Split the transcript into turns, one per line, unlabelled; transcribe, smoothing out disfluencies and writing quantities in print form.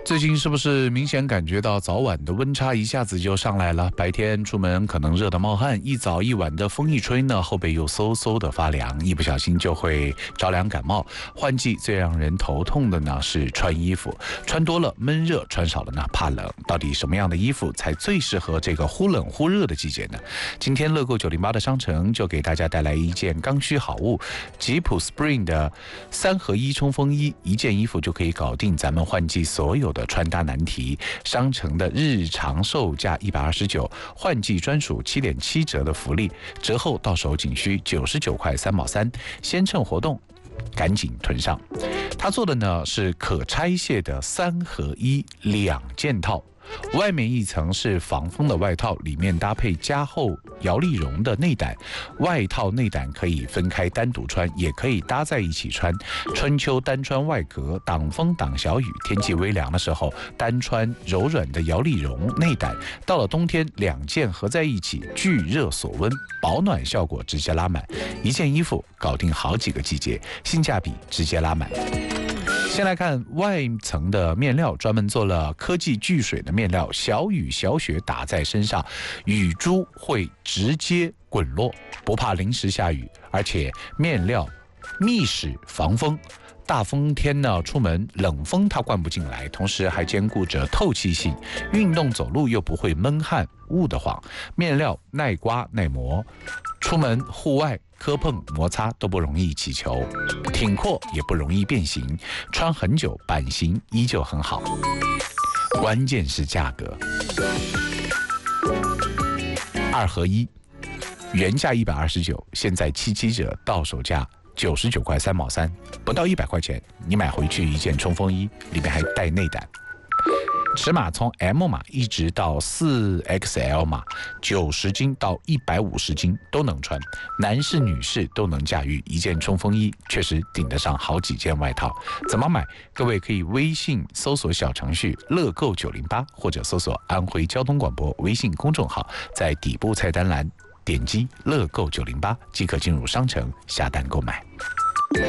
最近是不是明显感觉到早晚的温差一下子就上来了？白天出门可能热得冒汗，一早一晚的风一吹呢，后背又嗖嗖的发凉，一不小心就会着凉感冒。换季最让人头痛的呢是穿衣服，穿多了闷热，穿少了呢怕冷。到底什么样的衣服才最适合这个忽冷忽热的季节呢？今天乐购908的商城就给大家带来一件刚需好物，吉普 Spring 的3合1冲锋衣，一件衣服就可以搞定咱们换季所有的穿搭难题。商城的日常售价129，换季专属7.7折的福利，折后到手仅需99块3毛3，先趁活动赶紧囤上。它做的呢是可拆卸的3合12件套，外面一层是防风的外套，里面搭配加厚摇粒绒的内胆，外套内胆可以分开单独穿，也可以搭在一起穿。春秋单穿外壳，挡风挡小雨，天气微凉的时候单穿柔软的摇粒绒内胆，到了冬天2件合在一起，聚热锁温，保暖效果直接拉满，一件衣服搞定好几个季节，性价比直接拉满。先来看外层的面料，专门做了科技聚水的面料，小雨小雪打在身上，雨珠会直接滚落，不怕临时下雨，而且面料密实防风。大风天呢，出门冷风它灌不进来，同时还兼顾着透气性，运动走路又不会闷汗捂得慌。面料耐刮耐磨，出门户外磕碰摩擦都不容易起球，挺阔也不容易变形，穿很久版型依旧很好。关键是价格，2合1，原价129，现在77折，到手价99块3毛3，不到100块钱，你买回去一件冲锋衣，里面还带内胆。尺码从 M 码一直到4XL 码，90斤到150斤都能穿，男士女士都能驾驭。一件冲锋衣确实顶得上好几件外套。怎么买？各位可以微信搜索小程序乐购908，或者搜索安徽交通广播微信公众号，在底部菜单栏点击乐购908即可进入商城下单购买。